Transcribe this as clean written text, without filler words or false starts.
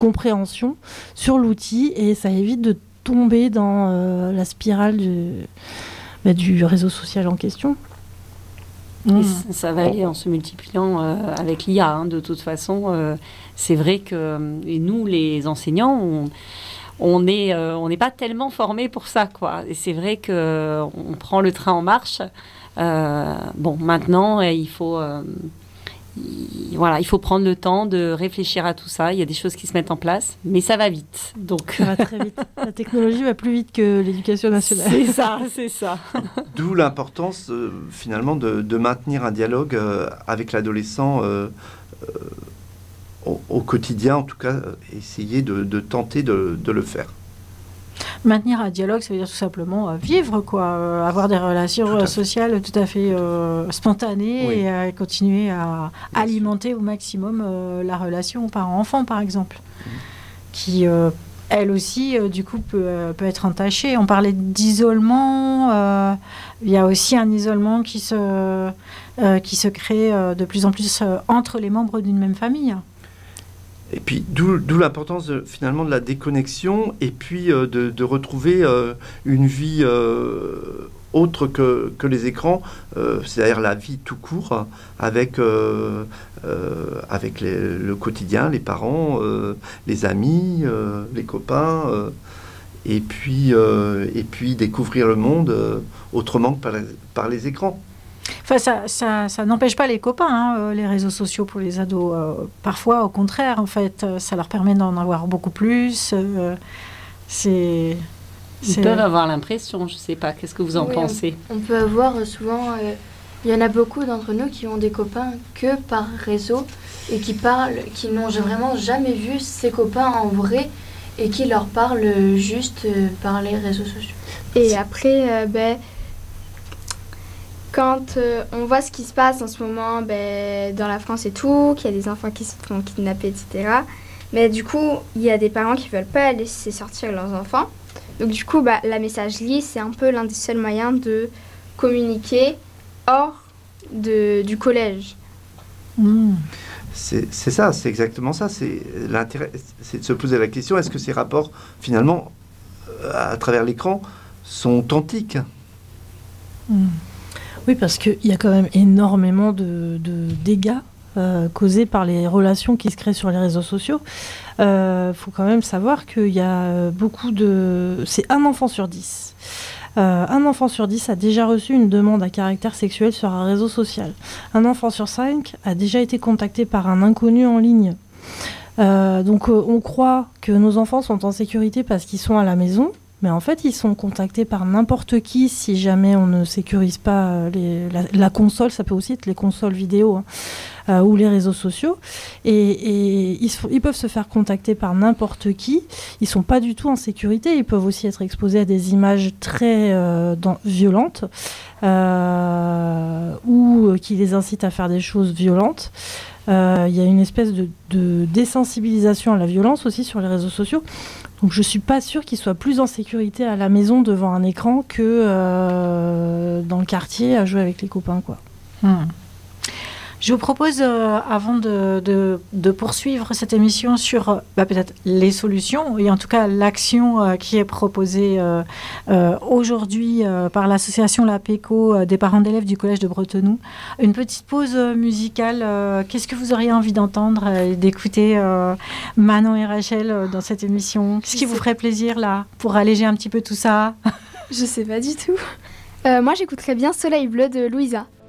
compréhension sur l'outil et ça évite de tomber dans la spirale du réseau social en question. Et ça va aller en se multipliant avec l'IA. De toute façon, c'est vrai que et nous, les enseignants, on n'est pas tellement formés pour ça, quoi. Et c'est vrai qu'on prend le train en marche. Maintenant, il faut prendre le temps de réfléchir à tout ça. Il y a des choses qui se mettent en place, mais ça va vite. Donc ça va très vite. La technologie va plus vite que l'éducation nationale. C'est ça. D'où l'importance, finalement, de maintenir un dialogue avec l'adolescent au quotidien, en tout cas, essayer de tenter de le faire. Maintenir un dialogue, ça veut dire tout simplement vivre, quoi, avoir des relations sociales tout à fait spontanées et continuer à alimenter au maximum la relation parent-enfant, par exemple, qui, elle aussi, du coup, peut être entachée. On parlait d'isolement, il y a aussi un isolement qui se crée de plus en plus entre les membres d'une même famille. Et puis, d'où l'importance finalement de la déconnexion et puis de retrouver une vie autre que les écrans, c'est-à-dire la vie tout court avec le quotidien, les parents, les amis, les copains, et puis découvrir le monde autrement que par les écrans. Enfin, ça n'empêche pas les copains, les réseaux sociaux pour les ados. Parfois, au contraire, en fait, ça leur permet d'en avoir beaucoup plus. Ils peuvent avoir l'impression, je ne sais pas, qu'est-ce que vous en pensez ? On peut avoir souvent, il y en a beaucoup d'entre nous qui ont des copains que par réseau et qui n'ont vraiment jamais vu ces copains en vrai et qui leur parlent juste par les réseaux sociaux. Et après, quand on voit ce qui se passe en ce moment dans la France et tout, qu'il y a des enfants qui se font kidnapper, etc. Mais du coup, il y a des parents qui ne veulent pas laisser sortir leurs enfants. Donc du coup, la messagerie, c'est un peu l'un des seuls moyens de communiquer hors du collège. C'est ça, c'est exactement ça. L'intérêt, c'est de se poser la question, est-ce que ces rapports, finalement, à travers l'écran, sont authentiques ? Oui, parce qu'il y a quand même énormément de dégâts causés par les relations qui se créent sur les réseaux sociaux. Faut quand même savoir qu'il y a beaucoup de... C'est un enfant sur 10. Un enfant sur 10 a déjà reçu une demande à caractère sexuel sur un réseau social. Un enfant sur 5 a déjà été contacté par un inconnu en ligne. Donc on croit que nos enfants sont en sécurité parce qu'ils sont à la maison. Mais en fait, ils sont contactés par n'importe qui si jamais on ne sécurise pas la console. Ça peut aussi être les consoles vidéo ou les réseaux sociaux. Et ils peuvent se faire contacter par n'importe qui. Ils ne sont pas du tout en sécurité. Ils peuvent aussi être exposés à des images très violentes ou qui les incitent à faire des choses violentes. Il y a une espèce de désensibilisation à la violence aussi sur les réseaux sociaux. Donc je ne suis pas sûre qu'ils soient plus en sécurité à la maison devant un écran que dans le quartier à jouer avec les copains, quoi. Je vous propose, avant de poursuivre cette émission sur peut-être les solutions, et en tout cas l'action qui est proposée aujourd'hui par l'association La PECO des parents d'élèves du collège de Bretenoux, une petite pause musicale. Qu'est-ce que vous auriez envie d'entendre et d'écouter Manon et Rachel dans cette émission ? Qu'est-ce qui vous ferait plaisir là, pour alléger un petit peu tout ça ? Je sais pas du tout. Moi, j'écouterais bien Soleil bleu de Louisa.